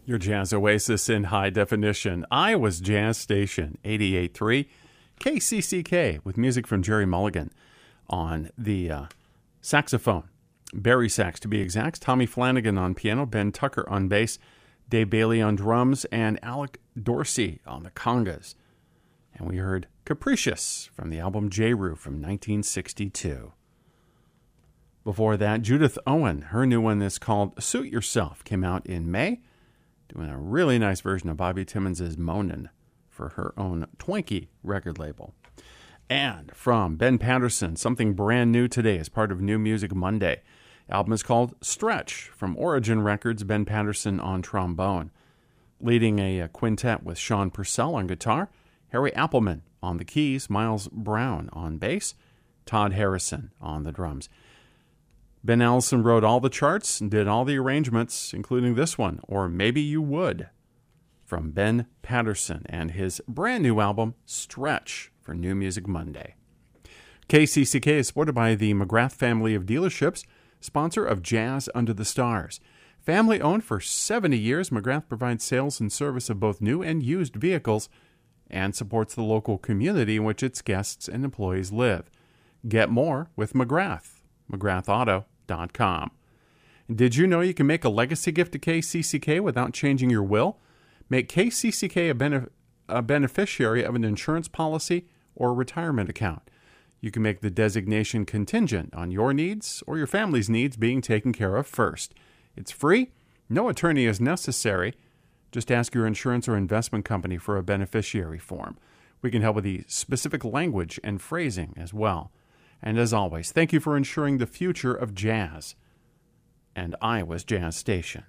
Your Jazz Oasis in high definition. Iowa's Jazz Station, 88.3 KCCK, with music from Jerry Mulligan on the saxophone. Barry sax, to be exact. Tommy Flanagan on piano. Ben Tucker on bass. Dave Bailey on drums. And Alec Dorsey on the congas. And we heard Capricious from the album J-Roo from 1962. Before that, Judith Owen. Her new one is called Suit Yourself. Came out in May. Doing a really nice version of Bobby Timmons' Moanin' for her own Twanky record label. And from Ben Patterson, something brand new today as part of New Music Monday. Album is called Stretch from Origin Records, Ben Patterson on trombone. Leading a quintet with Sean Purcell on guitar, Harry Appleman on the keys, Miles Brown on bass, Todd Harrison on the drums. Ben Allison wrote all the charts and did all the arrangements, including this one, Or Maybe You Would, from Ben Patterson and his brand new album, Stretch, for New Music Monday. KCCK is supported by the McGrath family of dealerships, sponsor of Jazz Under the Stars. Family owned for 70 years, McGrath provides sales and service of both new and used vehicles and supports the local community in which its guests and employees live. Get more with McGrath, McGrathAuto.com. Did you know you can make a legacy gift to KCCK without changing your will? Make KCCK a beneficiary of an insurance policy or retirement account. You can make the designation contingent on your needs or your family's needs being taken care of first. It's free. No attorney is necessary. Just ask your insurance or investment company for a beneficiary form. We can help with the specific language and phrasing as well. And as always, thank you for ensuring the future of jazz and Iowa's Jazz Station.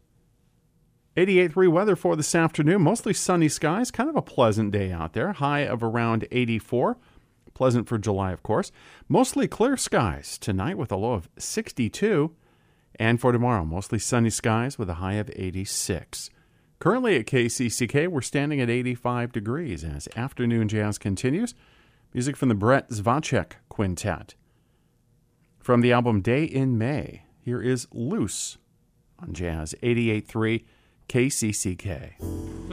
88.3 weather for this afternoon. Mostly sunny skies. Kind of a pleasant day out there. High of around 84. Pleasant for July, of course. Mostly clear skies tonight with a low of 62. And for tomorrow, mostly sunny skies with a high of 86. Currently at KCCK, we're standing at 85 degrees as afternoon jazz continues. Music from the Brett Zvacek Quintet. From the album Day in May, here is Loose on Jazz 88.3 KCCK.